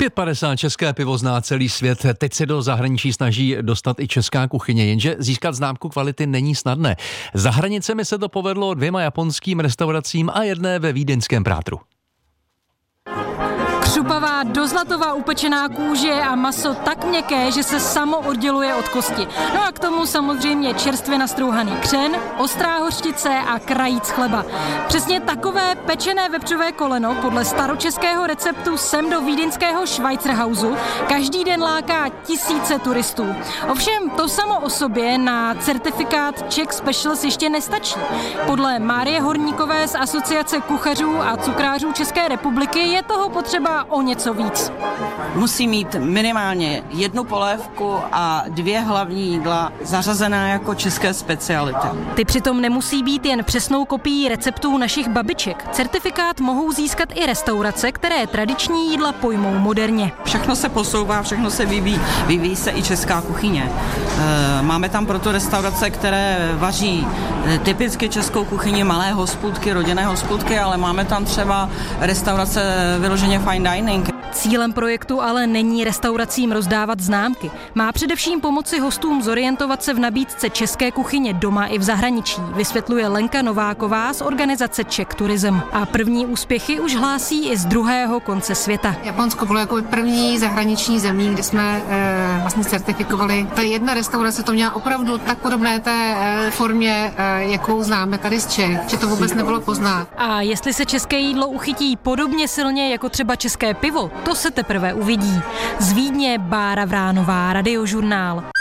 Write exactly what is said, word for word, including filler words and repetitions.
pět padesát české pivo zná celý svět. Teď se do zahraničí snaží dostat i česká kuchyně, jenže získat známku kvality není snadné. Za hranicemi se to povedlo dvěma japonským restauracím a jedné ve vídeňském Prátru. Křupavá, do zlatova upečená kůže a maso tak měkké, že se samo odděluje od kosti. No a k tomu samozřejmě čerstvě nastrouhaný křen, ostrá hořčice a krajíc chleba. Přesně takové pečené vepřové koleno podle staročeského receptu sem do vídeňského Schweizerhausu každý den láká tisíce turistů. Ovšem to samo o sobě na certifikát Czech Specials ještě nestačí. Podle Márie Horníkové z Asociace kuchařů a cukrářů České republiky je toho potřeba o něco víc. Musí mít minimálně jednu polévku a dvě hlavní jídla zařazená jako české speciality. Ty přitom nemusí být jen přesnou kopií receptů našich babiček. Certifikát mohou získat i restaurace, které tradiční jídla pojmou moderně. Všechno se posouvá, všechno se vyvíjí, vyvíjí se i česká kuchyně. Máme tam proto restaurace, které vaří typicky českou kuchyni, malé hospůdky, rodinné hospůdky, ale máme tam třeba restaurace vyloženě fine dining. Cílem projektu ale není restauracím rozdávat známky. Má především pomoci hostům zorientovat se v nabídce české kuchyně doma i v zahraničí, vysvětluje Lenka Nováková z organizace Czech Tourism. A první úspěchy už hlásí i z druhého konce světa. Japonsko bylo jako první zahraniční zemí, kde jsme e, vlastně certifikovali. Ta jedna restaurace to měla opravdu tak podobné té e, formě, e, jakou známe tady z Čech, že to vůbec nebylo poznat. A jestli se české jídlo uchytí podobně silně jako třeba české pivo, to se teprve uvidí. Z Vídně Bára Vránová, Radiožurnál.